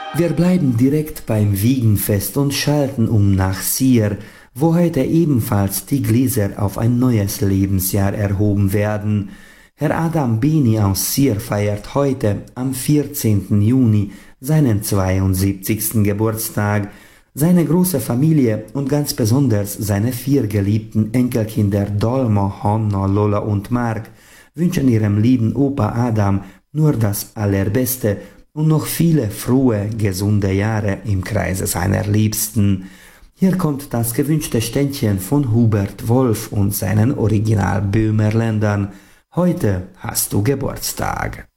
Wir bleiben direkt beim Wiegenfest und schalten nach Sierre, wo heute ebenfalls die Gläser auf ein neues Lebensjahr erhoben werden. Herr Adam Beni aus Sierre feiert heute, am 14. Juni, seinen 72. Geburtstag. Seine große Familie und ganz besonders seine 4 geliebten Enkelkinder Dolma, Hanna, Lola und Mark wünschen ihrem lieben Opa Adam nur das Allerbeste und noch viele frohe, gesunde Jahre im Kreise seiner Liebsten. Hier kommt das gewünschte Ständchen von Hubert Wolf und seinen Original Böhmerländern. Heute hast du Geburtstag.